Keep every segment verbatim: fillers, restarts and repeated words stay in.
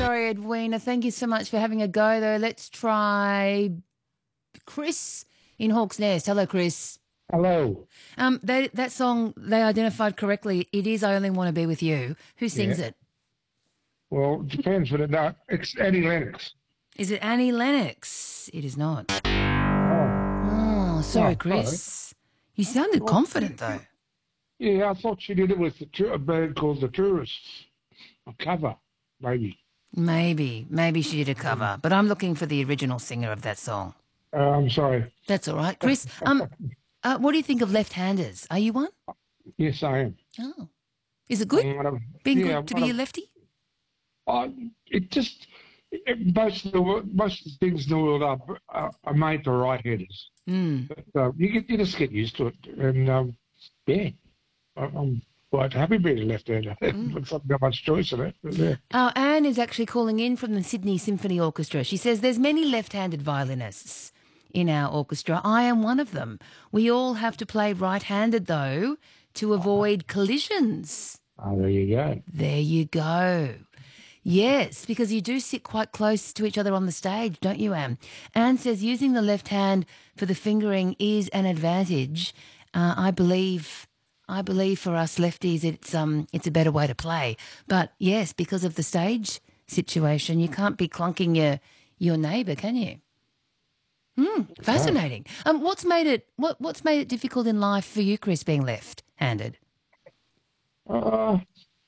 sorry, Edwina. Thank you so much for having a go, though. Let's try Chris in Hawk's Nest. Hello, Chris. Hello. Um, they, that song, they identified correctly. It is I Only Want to Be With You. Who sings Yeah. it? Well, it depends, but it, no, it's Annie Lennox. Is it Annie Lennox? It is not. Oh, Oh, sorry, Oh, Chris. You sounded Well, confident, though. yeah, I thought she did it with the tour, a band called The Tourists. A cover, maybe. Maybe. Maybe she did a cover. But I'm looking for the original singer of that song. Uh, I'm sorry. That's all right. Chris, um, uh, what do you think of left-handers? Are you one? Yes, I am. Oh. Is it good? I'm one of- Being yeah, good to one be a of- lefty? I, it just it, most of the wo- most of the things in the world are, are, are made for right-handers. Mm. But, uh, you get you just get used to it, and um, yeah, I, I'm quite happy being a left-hander. Mm. Looks like not much choice in it. But yeah. Uh, Anne is actually calling in from the Sydney Symphony Orchestra. She says there's many left-handed violinists in our orchestra. I am one of them. We all have to play right-handed, though, to avoid collisions. Oh, there you go. There you go. Yes, because you do sit quite close to each other on the stage, don't you, Anne? Anne says using the left hand for the fingering is an advantage. Uh, I believe, I believe for us lefties, it's um, it's a better way to play. But yes, because of the stage situation, you can't be clunking your your neighbour, can you? Hmm, fascinating. Um, what's made it what what's made it difficult in life for you, Chris, being left-handed? Uh,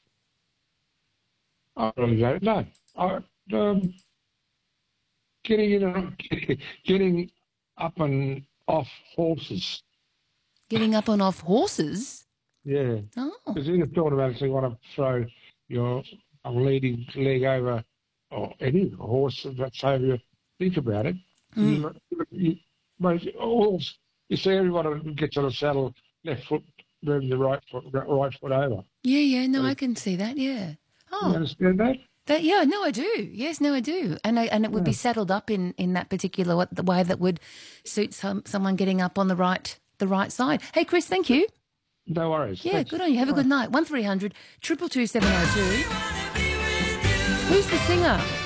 I really don't know. I, um, getting in and, getting up and off horses. Getting up and off horses? Yeah. Oh. Because in the thought about it, you want to throw your a leading leg over, or any horse that's over you. Think about it. Mm. You, you, most, all, you see everyone gets on a saddle, left foot, then the right foot, right foot over. Yeah, yeah, no, I can see that, yeah. You Oh, understand that? that, yeah, no, I do. Yes, no, I do. And I, and it would be saddled up in, in that particular wa- the way that would suit some someone getting up on the right the right side. Hey, Chris, thank you. No worries. Yeah, Thanks. good on you. Have a good night. One three hundred two two two seven oh two. Who's the singer?